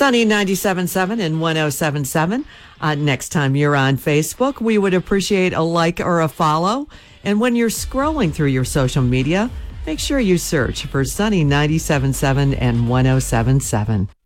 Sunny 97.7 and 107.7. Next time you're on Facebook, we would appreciate a like or a follow. And when you're scrolling through your social media, make sure you search for Sunny 97.7 and 107.7.